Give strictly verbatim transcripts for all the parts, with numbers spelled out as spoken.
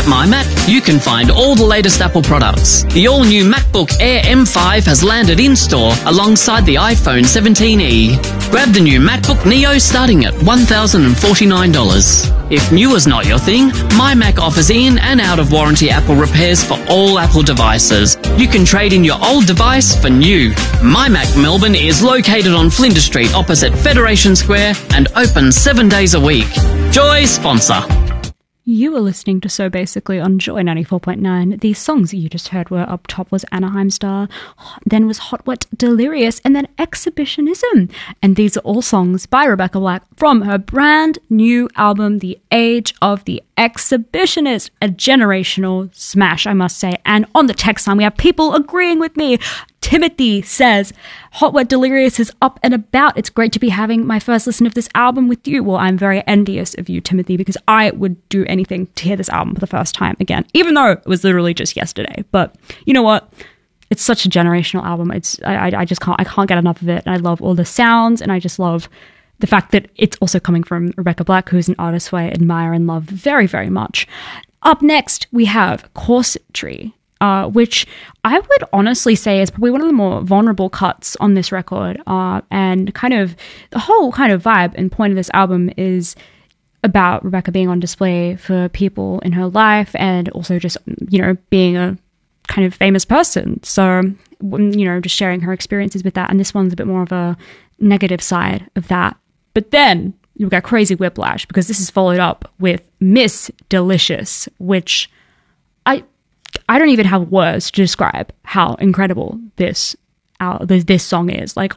My Mac, you can find all the latest Apple products. The all-new MacBook Air M five has landed in-store alongside the iPhone seventeen E. Grab the new MacBook Neo starting at one thousand forty-nine dollars. If new is not your thing, My Mac offers in and out-of-warranty Apple repairs for all Apple devices. You can trade in your old device for new. My Mac Melbourne is located on Flinders Street opposite Federation Square and open seven days a week. Joy sponsor. You were listening to So Basically on Joy ninety-four point nine. The songs that you just heard were up top was Anaheim Star, then was Hot Wet Delirious, and then Exhibitionism. And these are all songs by Rebecca Black from her brand new album, The Age of the Exhibitionist. A generational smash, I must say. And on the text line, we have people agreeing with me. Timothy says, Hot Wet Delirious is up and about. It's great to be having my first listen of this album with you. Well, I'm very envious of you, Timothy, because I would do anything to hear this album for the first time again, even though it was literally just yesterday. But you know what? It's such a generational album. It's I, I just can't I can't get enough of it. And I love all the sounds, and I just love the fact that it's also coming from Rebecca Black, who's an artist who I admire and love very, very much. Up next, we have Corsetry. Uh, which I would honestly say is probably one of the more vulnerable cuts on this record. Uh, and kind of the whole kind of vibe and point of this album is about Rebecca being on display for people in her life and also just, you know, being a kind of famous person. So, you know, just sharing her experiences with that. And this one's a bit more of a negative side of that. But then you've got Crazy Whiplash, because this is followed up with Miss Delicious, which I... I don't even have words to describe how incredible this uh, this, this song is. Like,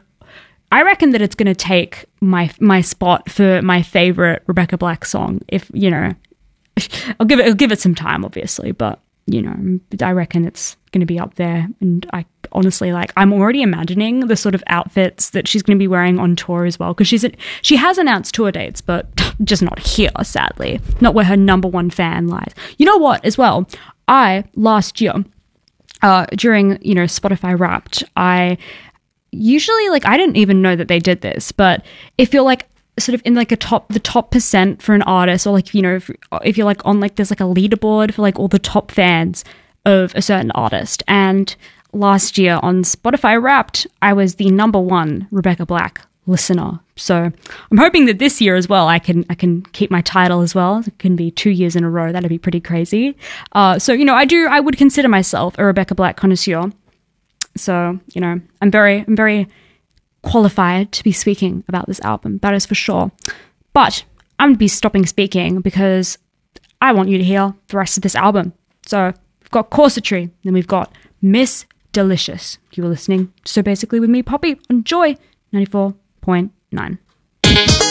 I reckon that it's going to take my my spot for my favorite Rebecca Black song. If you know, I'll give it I'll give it some time, obviously, but you know, I reckon it's going to be up there. And I honestly, like, I'm already imagining the sort of outfits that she's going to be wearing on tour as well, because she's she has announced tour dates, but just not here, sadly, not where her number one fan lies. You know what? As well. I, last year, uh, during, you know, Spotify Wrapped, I usually, like, I didn't even know that they did this, but if you're, like, sort of in, like, a top, the top percent for an artist, or, like, you know, if, if you're, like, on, like, there's, like, a leaderboard for, like, all the top fans of a certain artist, and last year on Spotify Wrapped, I was the number one Rebecca Black listener. So I'm hoping that this year as well, I can I can keep my title as well. It can be two years in a row. That'd be pretty crazy. Uh, so, you know, I do, I would consider myself a Rebecca Black connoisseur. So, you know, I'm very, I'm very qualified to be speaking about this album. That is for sure. But I'm going to be stopping speaking because I want you to hear the rest of this album. So we've got Corsetry, then we've got Miss Delicious. You were listening So Basically with me, Poppy, on Joy ninety-four point nine.